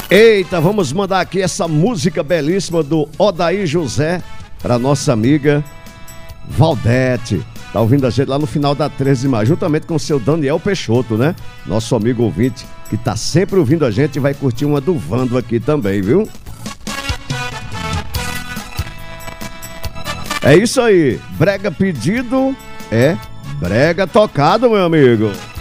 Eita, vamos mandar aqui essa música belíssima do Odair José para nossa amiga Valdete. Tá ouvindo a gente lá no final da 13 de maio, juntamente com o seu Daniel Peixoto, né? Nosso amigo ouvinte, que tá sempre ouvindo a gente e vai curtir uma do Vando aqui também, viu? É isso aí, brega pedido é brega tocado, meu amigo.